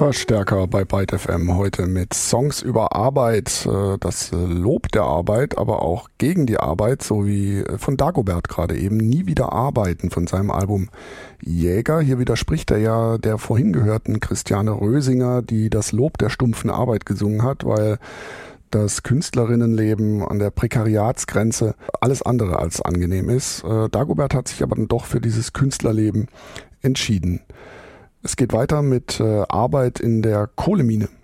Verstärker bei Byte FM heute mit Songs über Arbeit, das Lob der Arbeit, aber auch gegen die Arbeit, so wie von Dagobert gerade eben, Nie wieder arbeiten von seinem Album Jäger. Hier widerspricht er ja der vorhin gehörten Christiane Rösinger, die das Lob der stumpfen Arbeit gesungen hat, weil das Künstlerinnenleben an der Prekariatsgrenze alles andere als angenehm ist. Dagobert hat sich aber dann doch für dieses Künstlerleben entschieden. Es geht weiter mit Arbeit in der Kohlemine.